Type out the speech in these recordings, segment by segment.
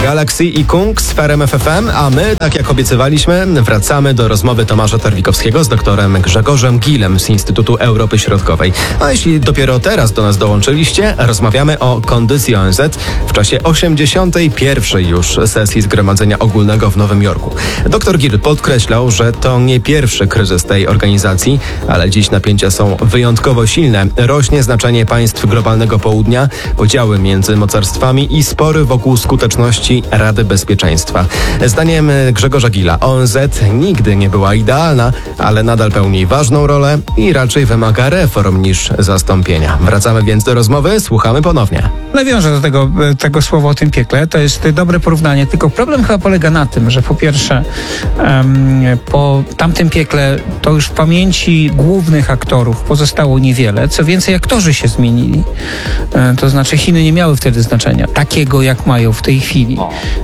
Galaxy i Kung z Ferem FFM, a my, tak jak obiecywaliśmy, wracamy do rozmowy Tomasza Terlikowskiego z doktorem Grzegorzem Gilem z Instytutu Europy Środkowej. A jeśli dopiero teraz do nas dołączyliście, rozmawiamy o kondycji ONZ w czasie 81. już sesji Zgromadzenia Ogólnego w Nowym Jorku. Doktor Gil podkreślał, że to nie pierwszy kryzys tej organizacji, ale dziś napięcia są wyjątkowo silne. Rośnie znaczenie państw globalnego południa, podziały między mocarstwami i spory wokół skuteczności Rady Bezpieczeństwa. Zdaniem Grzegorza Gila ONZ nigdy nie była idealna, ale nadal pełni ważną rolę i raczej wymaga reform niż zastąpienia. Wracamy więc do rozmowy, słuchamy ponownie. Nawiążę do tego słowa o tym piekle. To jest dobre porównanie, tylko problem chyba polega na tym, że po pierwsze po tamtym piekle to już w pamięci głównych aktorów pozostało niewiele. Co więcej, aktorzy się zmienili. To znaczy Chiny nie miały wtedy znaczenia takiego, jak mają w tej chwili.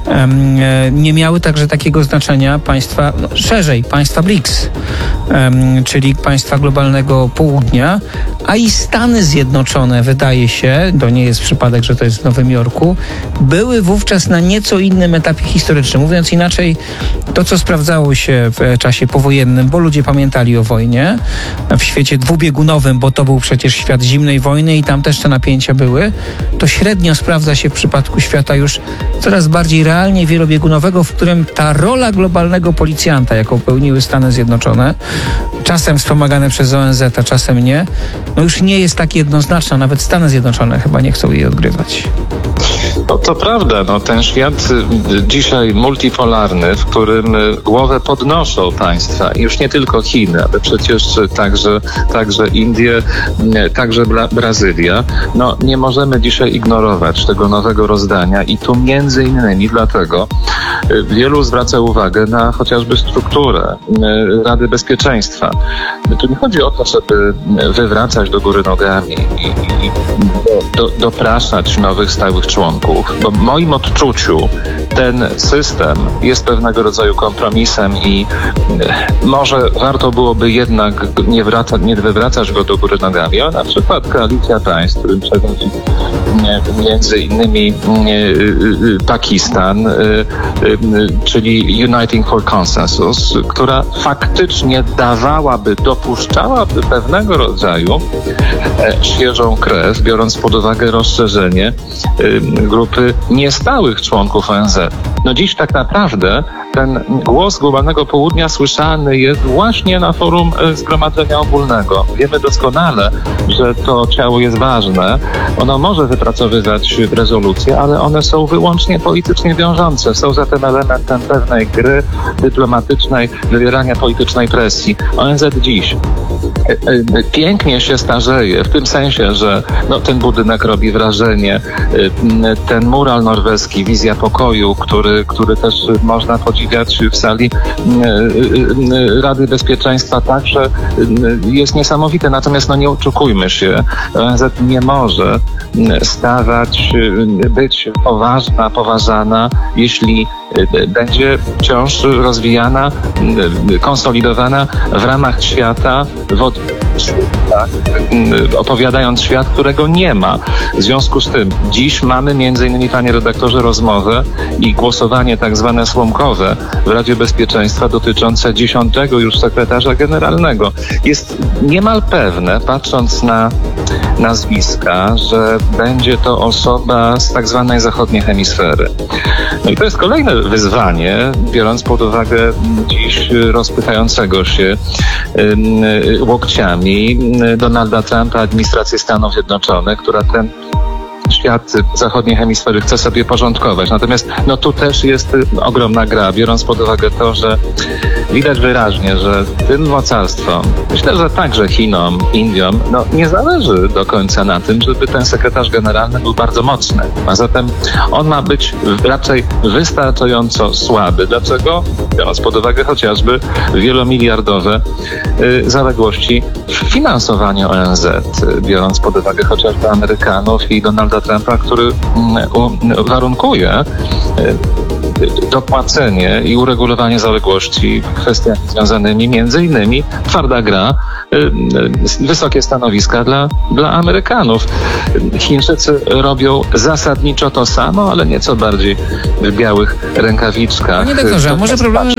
Nie miały także takiego znaczenia państwa, szerzej, państwa BRICS, czyli państwa globalnego południa, a i Stany Zjednoczone, wydaje się, to nie jest przypadek, że to jest w Nowym Jorku, były wówczas na nieco innym etapie historycznym. Mówiąc inaczej, to, co sprawdzało się w czasie powojennym, bo ludzie pamiętali o wojnie, w świecie dwubiegunowym, bo to był przecież świat zimnej wojny i tam też te napięcia były, to średnio sprawdza się w przypadku świata już coraz bardziej realnie wielobiegunowego, w którym ta rola globalnego policjanta, jaką pełniły Stany Zjednoczone, czasem wspomagane przez ONZ, a czasem nie, no już nie jest tak jednoznaczna. Nawet Stany Zjednoczone chyba nie chcą jej odgrywać. No to prawda, ten świat dzisiaj multipolarny, w którym głowę podnoszą państwa, już nie tylko Chiny, ale przecież także Indie, także Brazylia. Nie możemy dzisiaj ignorować tego nowego rozdania i tu między innymi dlatego wielu zwraca uwagę na chociażby strukturę Rady Bezpieczeństwa. Tu nie chodzi o to, żeby wywracać do góry nogami i dopraszać nowych stałych członków, bo w moim odczuciu ten system jest pewnego rodzaju kompromisem i może warto byłoby jednak nie wywracać go do góry nogami, a na przykład koalicja państw, którym przewodzi między innymi Pakistan, czyli Uniting for Consensus, która faktycznie dopuszczałaby pewnego rodzaju świeżą krew, biorąc pod uwagę rozszerzenie grupy niestałych członków ONZ. Dziś tak naprawdę ten głos globalnego południa słyszalny jest właśnie na forum Zgromadzenia Ogólnego. Wiemy doskonale, że to ciało jest ważne. Ono może wypracowywać rezolucje, ale one są wyłącznie politycznie wiążące. Są zatem elementem pewnej gry dyplomatycznej, wywierania politycznej presji. ONZ dziś pięknie się starzeje, w tym sensie, że ten budynek robi wrażenie, ten mural norweski, wizja pokoju, który też można podziwiać w sali Rady Bezpieczeństwa, także jest niesamowity. Natomiast nie oszukujmy się, ONZ nie może być poważana, jeśli będzie wciąż rozwijana, konsolidowana w ramach świata, opowiadając świat, którego nie ma. W związku z tym dziś mamy między innymi, panie redaktorze, rozmowę i głosowanie tak zwane słomkowe w Radzie Bezpieczeństwa dotyczące 10. już sekretarza generalnego. Jest niemal pewne, patrząc na nazwiska, że będzie to osoba z tak zwanej zachodniej hemisfery. I to jest kolejne wyzwanie, biorąc pod uwagę dziś rozpychającego się łokciami Donalda Trumpa, administrację Stanów Zjednoczonych, która ten świat zachodniej hemisfery chce sobie porządkować. Natomiast tu też jest ogromna gra, biorąc pod uwagę to, że widać wyraźnie, że tym mocarstwom, myślę, że także Chinom, Indiom, nie zależy do końca na tym, żeby ten sekretarz generalny był bardzo mocny. A zatem on ma być raczej wystarczająco słaby. Dlaczego? Biorąc pod uwagę chociażby wielomiliardowe zaległości w finansowaniu ONZ, biorąc pod uwagę chociażby Amerykanów i Donalda Trumpa, który warunkuje dopłacenie i uregulowanie zaległości kwestiami związanymi między innymi twarda gra, wysokie stanowiska dla Amerykanów. Chińczycy robią zasadniczo to samo, ale nieco bardziej w białych rękawiczkach. Panie doktorze, a może problemem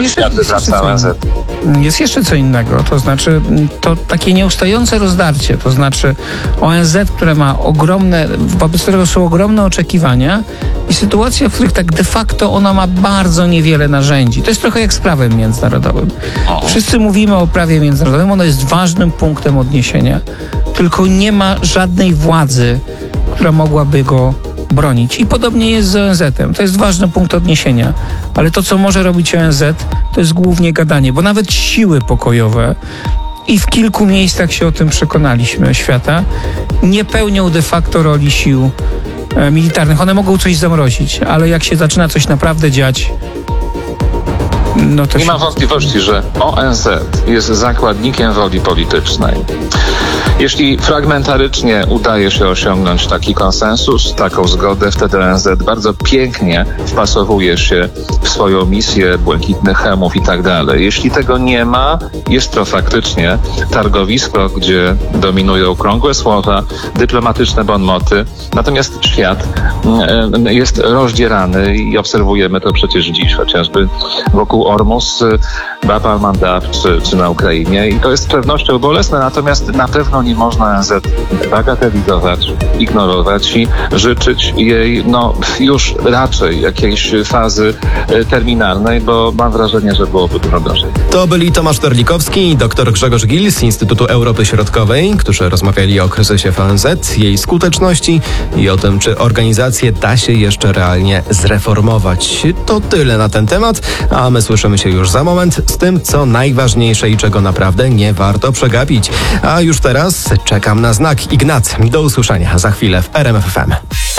jest jeszcze co innego, to znaczy to takie nieustające rozdarcie, to znaczy ONZ, które ma ogromne, wobec którego są ogromne oczekiwania i sytuacja, w których tak de facto ona ma bardzo niewiele narzędzi. To jest trochę jak z prawem międzynarodowym. Wszyscy mówimy o prawie międzynarodowym, ono jest ważnym punktem odniesienia, tylko nie ma żadnej władzy, która mogłaby go bronić. I podobnie jest z ONZ-em. To jest ważny punkt odniesienia. Ale to, co może robić ONZ, to jest głównie gadanie, bo nawet siły pokojowe, i w kilku miejscach się o tym przekonaliśmy, świata, nie pełnią de facto roli sił militarnych. One mogą coś zamrozić, ale jak się zaczyna coś naprawdę dziać, no to nie ma wątpliwości, że ONZ jest zakładnikiem woli politycznej. Jeśli fragmentarycznie udaje się osiągnąć taki konsensus, taką zgodę, wtedy ONZ bardzo pięknie wpasowuje się w swoją misję błękitnych chemów i tak dalej. Jeśli tego nie ma, jest to faktycznie targowisko, gdzie dominują okrągłe słowa, dyplomatyczne bonmoty. Natomiast świat jest rozdzierany i obserwujemy to przecież dziś, chociażby wokół Ormus, Bab al-Mandab czy na Ukrainie. I to jest z pewnością bolesne, natomiast na pewno nie można ONZ bagatelizować, ignorować i życzyć jej już raczej jakiejś fazy terminalnej, bo mam wrażenie, że byłoby dużo gorzej. To byli Tomasz Terlikowski i dr Grzegorz Gil z Instytutu Europy Środkowej, którzy rozmawiali o kryzysie w ONZ, jej skuteczności i o tym, czy organizację da się jeszcze realnie zreformować. To tyle na ten temat, a my słyszymy się już za moment z tym, co najważniejsze i czego naprawdę nie warto przegapić. A już teraz czekam na znak. Ignacy, do usłyszenia za chwilę w RMF FM.